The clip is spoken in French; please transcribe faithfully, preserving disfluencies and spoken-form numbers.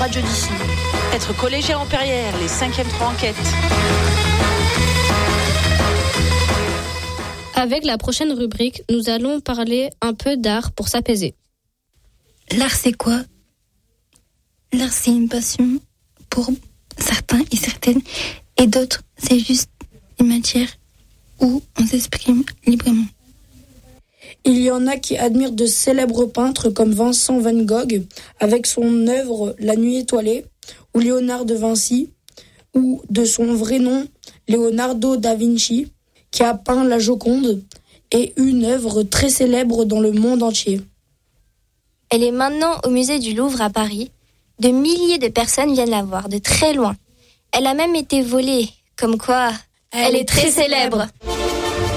radio d'ici. Être collégien en Perrière, les cinquièmes trois enquêtes. Avec la prochaine rubrique, nous allons parler un peu d'art pour s'apaiser. L'art, c'est quoi ? L'art, c'est une passion pour certains et certaines, et d'autres, c'est juste une matière où on s'exprime librement. Il y en a qui admirent de célèbres peintres comme Vincent van Gogh avec son œuvre La Nuit étoilée, ou Léonard de Vinci, ou de son vrai nom Leonardo da Vinci, qui a peint la Joconde et une œuvre très célèbre dans le monde entier. Elle est maintenant au musée du Louvre à Paris. De milliers de personnes viennent la voir, de très loin. Elle a même été volée, comme quoi elle, elle est très célèbre. célèbre.